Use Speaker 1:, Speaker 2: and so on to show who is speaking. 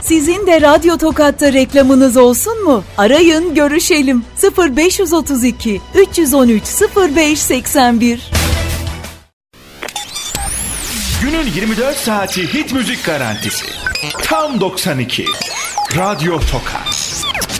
Speaker 1: Sizin de Radyo Tokat'ta reklamınız olsun mu? Arayın, görüşelim. 0532 313 0581.
Speaker 2: Günün 24 saati hit müzik garantisi. Tam 92. Radyo Tokat.